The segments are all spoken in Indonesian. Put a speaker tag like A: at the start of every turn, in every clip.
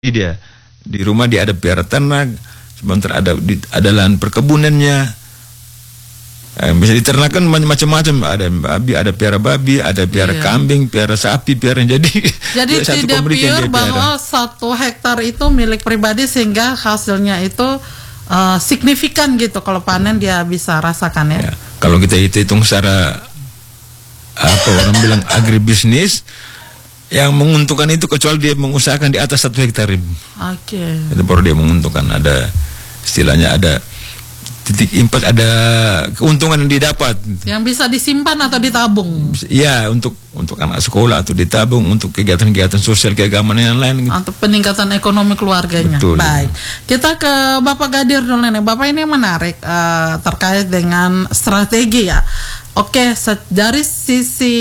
A: dia di rumah dia ada piara ternak, sementara ada lahan perkebunannya. Bisa diternakan macam-macam, ada babi, ada piara babi, ada piara kambing, piara sapi, piara jadi satu
B: tidak
A: komunitas
B: pure bahwa 1 hektar itu milik pribadi sehingga hasilnya itu signifikan gitu kalau panen dia bisa rasakan ya.
A: Kalau kita hitung secara apa orang bilang agribisnis, yang menguntungkan itu kecuali dia mengusahakan di atas 1 hektar. Itu baru dia menguntungkan. Ada istilahnya ada titik impact, ada keuntungan yang didapat.
B: Yang bisa disimpan atau ditabung.
A: Ya, untuk anak sekolah atau ditabung untuk kegiatan-kegiatan sosial keagamaan yang lain.
B: Untuk peningkatan ekonomi keluarganya.
A: Betul.
B: Baik. Kita ke Bapak Gadir dulu nih. Bapak ini menarik terkait dengan strategi ya. Oke, dari sisi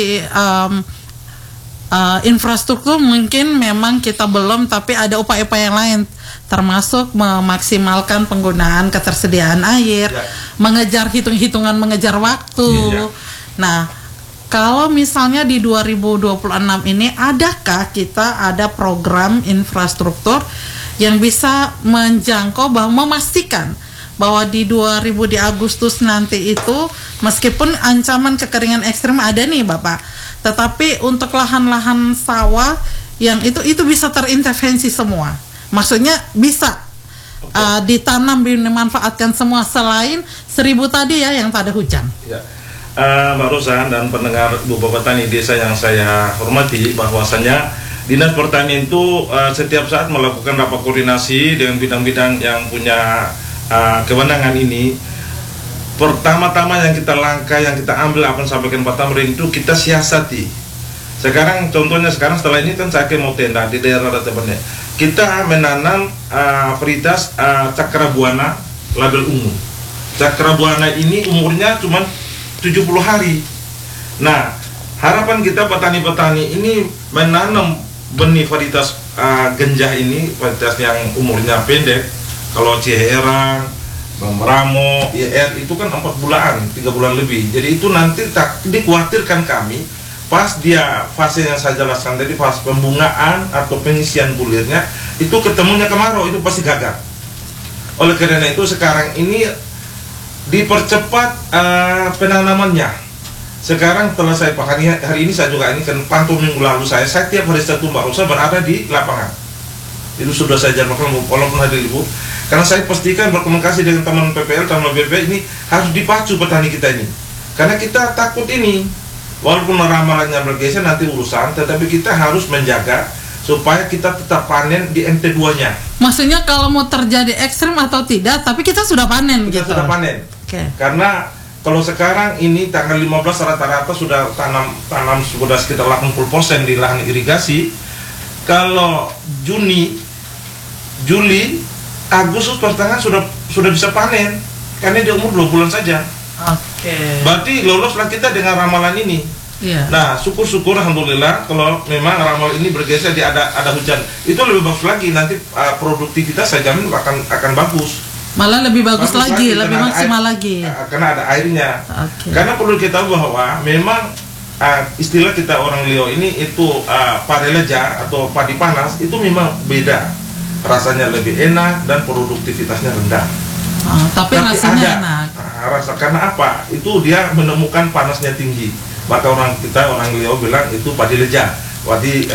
B: infrastruktur mungkin memang kita belum, tapi ada upaya-upaya yang lain termasuk memaksimalkan penggunaan ketersediaan air, mengejar hitung-hitungan, mengejar waktu. Nah, kalau misalnya di 2026 ini adakah kita ada program infrastruktur yang bisa menjangkau bahwa memastikan bahwa di 2000 di Agustus nanti itu meskipun ancaman kekeringan ekstrim ada nih Bapak, tetapi untuk lahan-lahan sawah yang itu bisa terintervensi semua. Maksudnya bisa ditanam, dimanfaatkan semua selain 1000 tadi ya yang tak ada hujan.
C: Mbak Rosa dan pendengar Bapak Petani Desa yang saya hormati, bahwasannya Dinas Pertanian itu setiap saat melakukan rapat koordinasi dengan bidang-bidang yang punya kewenangan ini. Pertama-tama yang kita ambil apa yang sampaikan Pak Tamrin itu kita siasati. Sekarang contohnya setelah ini kan saya mau tenda di daerah temannya. Kita menanam varietas Cakrabuana label ungu. Cakrabuana ini umurnya cuma 70 hari. Nah, harapan kita petani-petani ini menanam benih varietas genjah ini, varietas yang umurnya pendek. Kalau Ciherang, Bambramo, IR itu kan 4 bulan, 3 bulan lebih. Jadi itu nanti dikhawatirkan kami pas dia fase yang saya jelaskan tadi, fase pembungaan atau pengisian bulirnya itu ketemunya kemarau, itu pasti gagal. Oleh karena itu sekarang ini dipercepat penanamannya. Sekarang setelah saya hari ini saya juga ini kan pantau minggu lalu saya tiap hari Sabtu Mbak Rosa berada di lapangan. Itu sudah saya jalankan walaupun hari libur, karena saya pastikan berkomunikasi dengan teman PPL, teman BPL ini harus dipacu petani kita ini, karena kita takut ini walaupun ramalannya bergeser nanti urusan, tetapi kita harus menjaga supaya kita tetap panen di MT2-nya.
B: Maksudnya kalau mau terjadi ekstrim atau tidak, tapi kita sudah panen
C: kita
B: gitu.
C: Sudah panen. Karena kalau sekarang ini tanggal 15 rata-rata sudah tanam sudah sekitar 80% di lahan irigasi. Kalau Juni, Juli, Agustus pertengahan sudah bisa panen, karena dia umur 2 bulan saja. Berarti loloslah kita dengan ramalan ini. Nah, syukur-syukur alhamdulillah kalau memang ramal ini bergeser di ada hujan, itu lebih bagus lagi, nanti produktivitas saya jamin akan bagus.
B: Malah lebih bagus lagi, lebih maksimal lagi.
C: Karena ada airnya. Karena perlu kita tahu bahwa memang istilah kita orang Leo ini itu padi leja atau padi panas itu memang beda, rasanya lebih enak dan produktivitasnya rendah.
B: Tapi rasanya enak.
C: Karena apa? Itu dia menemukan panasnya tinggi. Maka orang Leo bilang itu padi leja, padi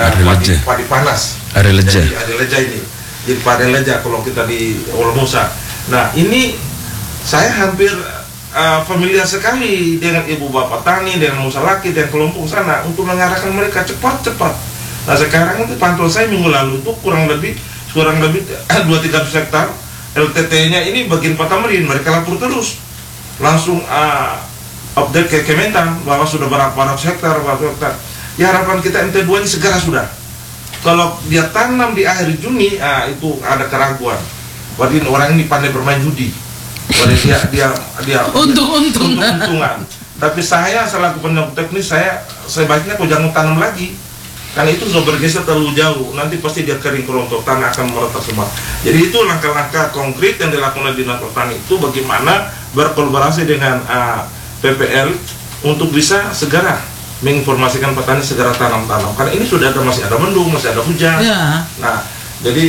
C: panas.
A: Ari leja.
C: Jadi ari leja ini. Jadi padi leja kalau kita di Olmosa. Nah ini saya hampir familiar sekali dengan ibu bapak tani, dengan musalaki, dan kelompok sana untuk mengarahkan mereka cepat-cepat. Nah sekarang itu pantauan saya minggu lalu itu kurang lebih 2-3 hektar LTT-nya ini bagian Pak Tamrin, mereka lapor terus, langsung update ke Kementan bahwa sudah berapa ratus hektar. Ya harapan kita MT2 ini segera sudah. Kalau dia tanam di akhir Juni, itu ada keraguan. Berarti orang ini pandai bermain judi. Dia untung-untungan. Tapi saya selaku penyambut teknis, saya sebaiknya kok jangan tanam lagi, karena itu sudah bergeser terlalu jauh, nanti pasti dia kering kerontok, tanah akan meretak semua. Jadi itu langkah-langkah konkret yang dilakukan di Dinas Pertanian itu bagaimana berkolaborasi dengan PPL untuk bisa segera menginformasikan petani segera tanam, karena ini sudah masih ada mendung, masih ada hujan. Nah Jadi